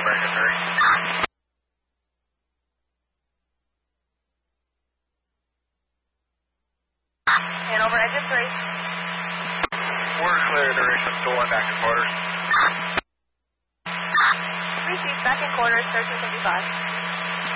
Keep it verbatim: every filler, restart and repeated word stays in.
Hanover exit three. Hanover exit three. We're clear duration going back in quarters. Three seats back in quarters, thirteen fifty-five.